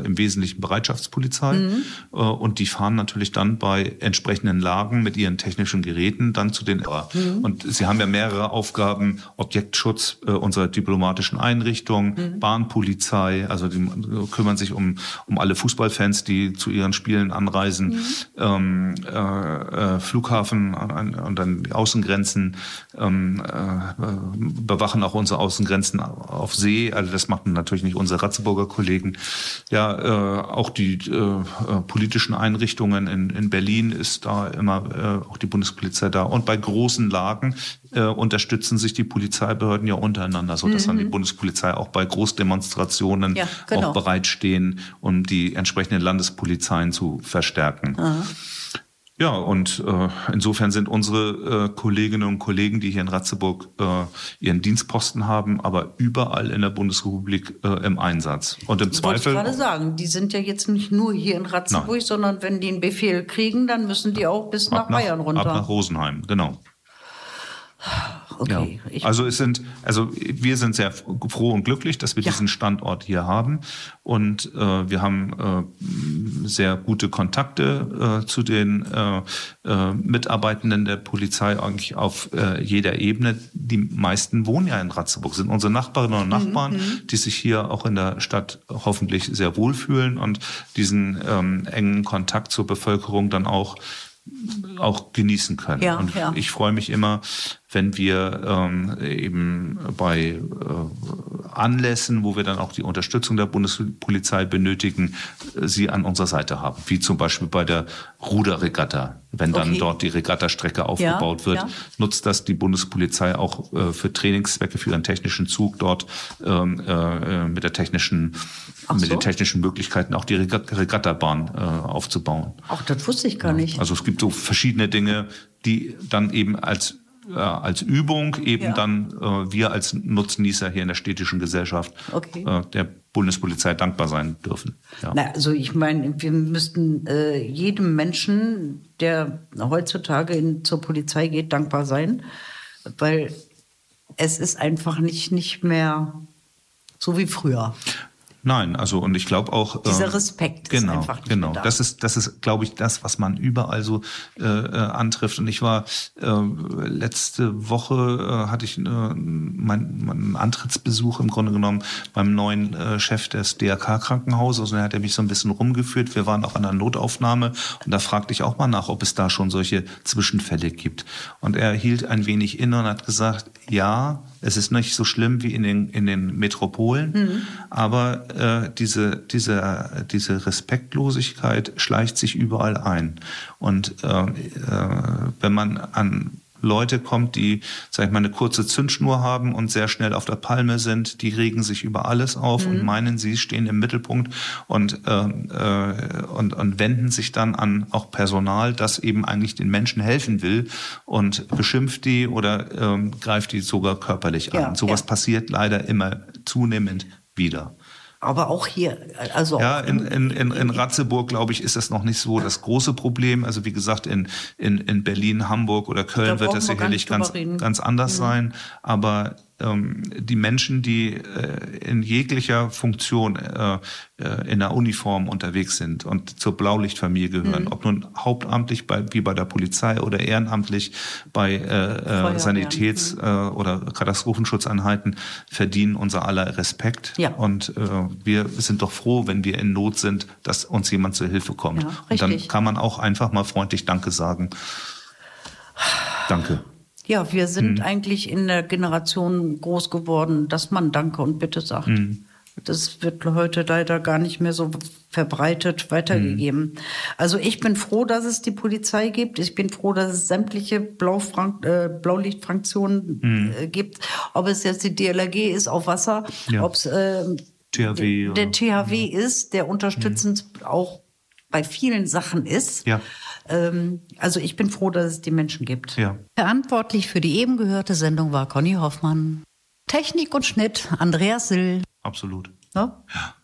im Wesentlichen Bereitschaftspolizei. Und die fahren natürlich dann bei entsprechenden Lagen mit ihren technischen Geräten dann zu den Und sie haben ja mehrere Aufgaben: Objektschutz unserer diplomatischen Einrichtungen, Bahnpolizei, also die kümmern sich um alle Fußballfans, die zu ihren Spielen anreisen, Flughafen und dann die Außengrenzen, bewachen auch unsere Außengrenzen auf See. Also das machen natürlich nicht unsere Ratzeburger Kollegen. Ja, auch die politischen Einrichtungen in Berlin ist da immer auch die Bundespolizei da. Und bei großen Lagen unterstützen sich die Polizeibehörden ja untereinander, so dass dann die Bundespolizei auch bei Großdemonstrationen auch bereitstehen, um die entsprechenden Landespolizeien zu verstärken. Aha. Ja, und insofern sind unsere Kolleginnen und Kollegen, die hier in Ratzeburg ihren Dienstposten haben, aber überall in der Bundesrepublik im Einsatz. Und im Zweifel. Ich wollte gerade sagen, die sind ja jetzt nicht nur hier in Ratzeburg, sondern wenn die einen Befehl kriegen, dann müssen die auch bis nach Bayern runter. Ab nach Rosenheim, genau. Okay. Ja. Wir sind sehr froh und glücklich, dass wir diesen Standort hier haben. Und wir haben sehr gute Kontakte zu den Mitarbeitenden der Polizei eigentlich auf jeder Ebene. Die meisten wohnen ja in Ratzeburg, sind unsere Nachbarinnen und Nachbarn, die sich hier auch in der Stadt hoffentlich sehr wohlfühlen und diesen engen Kontakt zur Bevölkerung dann auch genießen können. Ich freue mich immer, wenn wir eben bei Anlässen, wo wir dann auch die Unterstützung der Bundespolizei benötigen, sie an unserer Seite haben. Wie zum Beispiel bei der Ruderregatta. Wenn dann dort die Regattastrecke aufgebaut wird, nutzt das die Bundespolizei auch für Trainingszwecke, für ihren technischen Zug dort mit den technischen Möglichkeiten auch die Regattabahn aufzubauen. Ach, das wusste ich gar nicht. Also es gibt so verschiedene Dinge, die dann eben als Übung dann wir als Nutznießer hier in der städtischen Gesellschaft der Bundespolizei dankbar sein dürfen. Ja. Also ich meine, wir müssten jedem Menschen, der heutzutage zur Polizei geht, dankbar sein, weil es ist einfach nicht mehr so wie früher. Nein, also und ich glaube auch dieser Respekt ist einfach nicht mehr da. Das ist, glaube ich, das, was man überall so antrifft. Und ich war letzte Woche hatte ich meinen Antrittsbesuch im Grunde genommen beim neuen Chef des DRK-Krankenhauses und da hat er mich so ein bisschen rumgeführt. Wir waren auch an der Notaufnahme und da fragte ich auch mal nach, ob es da schon solche Zwischenfälle gibt. Und er hielt ein wenig inne und hat gesagt, ja, es ist nicht so schlimm wie in den Metropolen, aber diese Respektlosigkeit schleicht sich überall ein. Und wenn man an Leute kommt, die, sag ich mal, eine kurze Zündschnur haben und sehr schnell auf der Palme sind, die regen sich über alles auf und meinen, sie stehen im Mittelpunkt und wenden sich dann an auch Personal, das eben eigentlich den Menschen helfen will und beschimpft die oder greift die sogar körperlich an. Sowas passiert leider immer zunehmend wieder. Aber auch hier, also ja, in Ratzeburg, glaube ich, ist das noch nicht so das große Problem. Also wie gesagt, in Berlin, Hamburg oder Köln wird das sicherlich ganz anders sein. Aber die Menschen, die in jeglicher Funktion in der Uniform unterwegs sind und zur Blaulichtfamilie gehören, ob nun hauptamtlich wie bei der Polizei oder ehrenamtlich bei Sanitäts- oder Katastrophenschutzeinheiten, verdienen unser aller Respekt. Ja. Und wir sind doch froh, wenn wir in Not sind, dass uns jemand zur Hilfe kommt. Ja, und dann kann man auch einfach mal freundlich Danke sagen. Danke. Ja, wir sind eigentlich in der Generation groß geworden, dass man Danke und Bitte sagt. Das wird heute leider gar nicht mehr so verbreitet weitergegeben. Also ich bin froh, dass es die Polizei gibt. Ich bin froh, dass es sämtliche Blaulichtfraktionen gibt. Ob es jetzt die DLRG ist auf Wasser, ob es THW, der THW ist, der unterstützend auch bei vielen Sachen ist. Ja. Also ich bin froh, dass es die Menschen gibt. Ja. Verantwortlich für die eben gehörte Sendung war Conny Hoffmann. Technik und Schnitt Andreas Sill. Absolut. Ja? Ja.